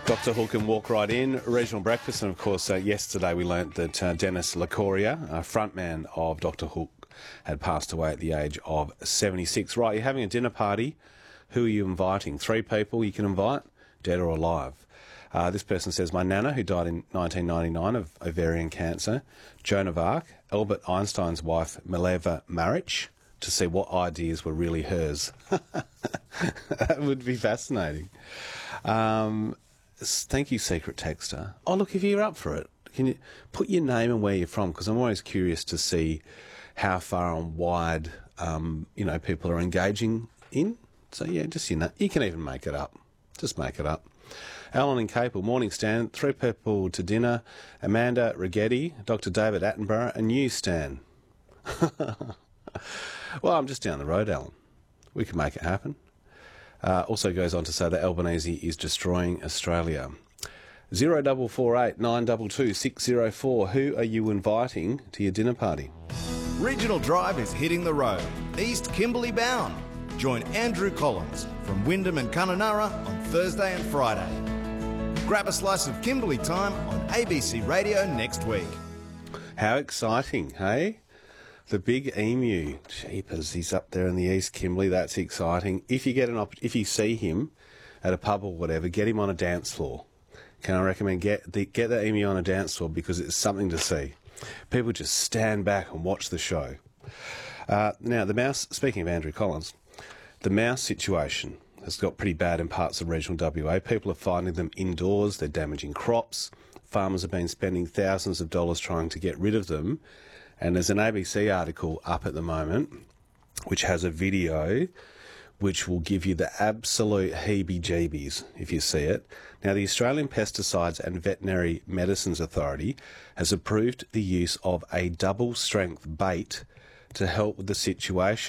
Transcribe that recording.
Dr. Hook and Walk Right In, Regional Breakfast, and of course yesterday we learnt that Dennis Locoria, frontman of Dr. Hook, had passed away at the age of 76. Right, you're having a dinner party. Who are you inviting? 3 people you can invite, dead or alive. This person says, my nana, who died in 1999 of ovarian cancer, Joan of Arc, Albert Einstein's wife, Mileva Maric, to see what ideas were really hers. That would be fascinating. Thank you, Secret Texter. Oh, look, if you're up for it, can you put your name and where you're from? Because I'm always curious to see how far and wide, people are engaging in. So, yeah, just, you can even make it up. Just make it up. Alan and Capel, morning Stan, 3 people to dinner, Amanda Rigetti, Dr. David Attenborough, and you, Stan. Well, I'm just down the road, Alan. We can make it happen. Also goes on to say that Albanese is destroying Australia. 0448 922 604. Who are you inviting to your dinner party? Regional Drive is hitting the road, East Kimberley bound. Join Andrew Collins from Wyndham and Kununurra on Thursday and Friday. Grab a slice of Kimberley time on ABC Radio next week. How exciting, hey? The big emu. Jeepers, he's up there in the East Kimberley. That's exciting. If you get if you see him at a pub or whatever, get him on a dance floor. Can I recommend get the emu on a dance floor because it's something to see. People just stand back and watch the show. Now, the mouse, speaking of Andrew Collins, the mouse situation has got pretty bad in parts of regional WA. People are finding them indoors. They're damaging crops. Farmers have been spending thousands of dollars trying to get rid of them. And there's an ABC article up at the moment which has a video which will give you the absolute heebie-jeebies if you see it. Now, the Australian Pesticides and Veterinary Medicines Authority has approved the use of a double-strength bait to help with the situation.